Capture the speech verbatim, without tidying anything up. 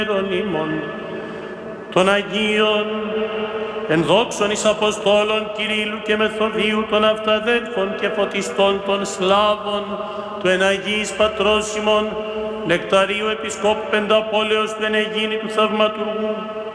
των Αγίων, εν δόξων εις Αποστόλων Κυρίλλου και Μεθοδίου των αυταδέλφων και φωτιστών των Σλάβων, του εν Αγίης Πατρός ημών, Νεκταρίου Επισκόπου Πενταπόλεως του εν Αιγίνη του Θαυματουργού,